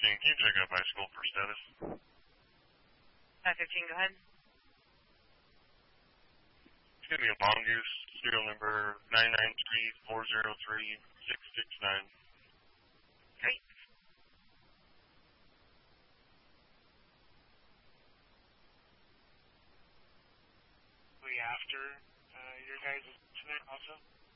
can you check out my school for status? 515, go ahead. It's going to be a Mongoose, serial number 993403669. Great. After your guys' incident also?